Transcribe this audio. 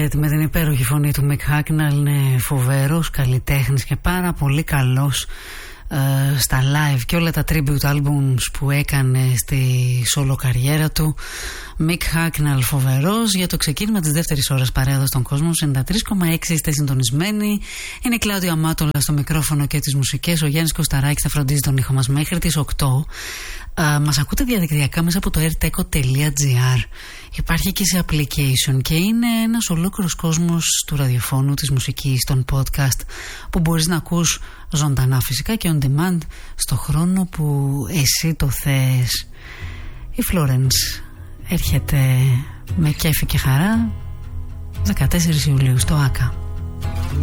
Set με την υπέροχη φωνή του Mick Hucknall. Είναι φοβερός καλλιτέχνης και πάρα πολύ καλός στα live και όλα τα tribute albums που έκανε στη solo καριέρα του. Mick Hucknall φοβερός. Για το ξεκίνημα της δεύτερης ώρας παρέα εδώ στον κόσμο 93,6 είστε συντονισμένοι. Είναι η Κλάουδια Αμάτολα στο μικρόφωνο και τις μουσικές. Ο Γιάννης Κωσταράκης θα φροντίζει τον ήχο μας μέχρι τις 8. Μας ακούτε διαδικτυακά μέσα από το airteco.gr. Υπάρχει και σε application και είναι ένας ολόκληρος κόσμος του ραδιοφώνου, της μουσικής, των podcast που μπορείς να ακούς ζωντανά φυσικά και on demand στο χρόνο που εσύ το θες. Η Florence έρχεται με κέφι και χαρά 14 Ιουλίου στο ΆΚΑ.